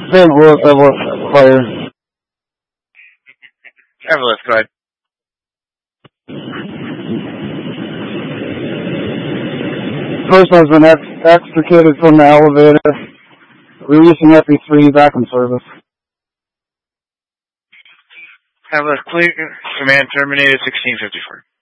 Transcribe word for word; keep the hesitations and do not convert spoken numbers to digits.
Saint Louis, Evelyn, fire. Evelyn, go ahead. Person has been ex extricated from the elevator. Releasing F E three back in service. Evelyn, clear. Command terminated sixteen fifty-four.